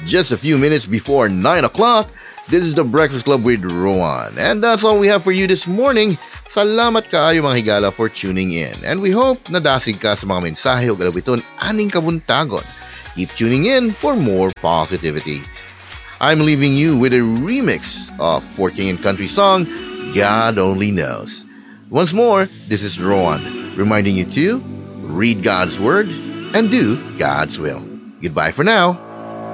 just a few minutes before 9 o'clock. This is the Breakfast Club with Rowan. And that's all we have for you this morning. Salamat kaayo mga higala for tuning in. And we hope nadasig ka sa mga mensahe o galawiton aning kabuntagon. Keep tuning in for more positivity. I'm leaving you with a remix of 14 and country song, God Only Knows. Once more, this is Rowan, reminding you to read God's Word and do God's will. Goodbye for now.